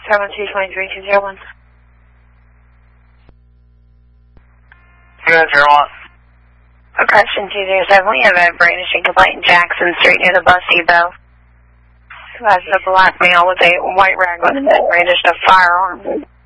7-2-23-201. 201. Correction 207, we have a brandishing complaint in Jackson Street near the bus depot. That's a black male with a white rag on his head brandished a firearm.